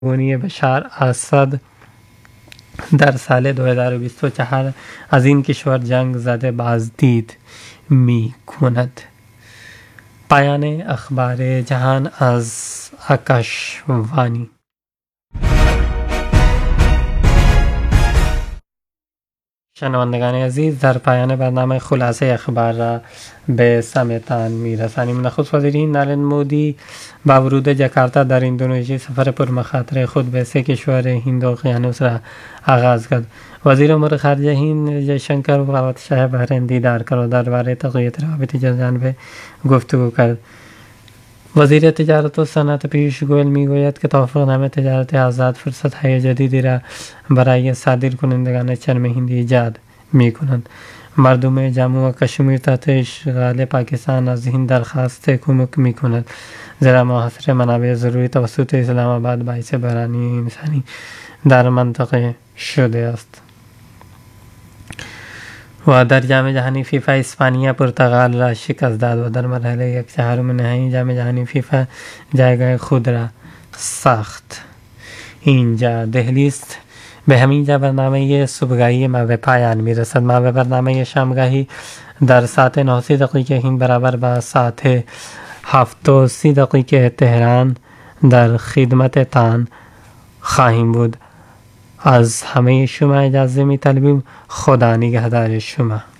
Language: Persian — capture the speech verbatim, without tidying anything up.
گونی بشار اسد در سال دو هزار و بیست و چهار از این کشور جنگ زده بازدید می کند. پایان اخبار جهان از آکاشوانی. شنوندگان عزیز، در پایان برنامه خلاصه اخبار را به سمتان می رسانیم. نخست وزیر هند نریندر مودی با ورود جاکارتا در اندونزی سفر پر مخاطره خود به سه کشور هند اقیانوس را آغاز کرد. وزیر امور خارجه هند جیشنکر با پادشاه بحرین دیدار کرد و درباره تقویت روابط جانبه گفتگو کرد. وزیر تجارت و صنعت پیوش گوئل میگوید که توافقنامه تجارت آزاد فرصت‌های جدیدی را برای صادرکنندگان چرم هندی ایجاد می‌کند. مردم جموں و کشمیر تحت اشغال پاکستان از هند درخواست کمک می‌کند، زیرا محاصره منابع ضروری توسط اسلام آباد باعث بحران انسانی در منطقه شده است. و در جام جهانی فیفا اسپانیا پرتغال را شکست داد و در مرحله یک چهارم نهایی جام جهانی فیفا جایگاه خود را ساخت. اینجا دهلی است. به همین جا برنامه صبحگاهی ما به پایان می رسد. ما به برنامه شامگاهی در ساعت نه و سی دقیقه هند برابر با ساعت هفت و سی دقیقه تهران در خدمت تان خواهیم بود. از همه شما اجازه می طلبیم. خدا نگهدار شما.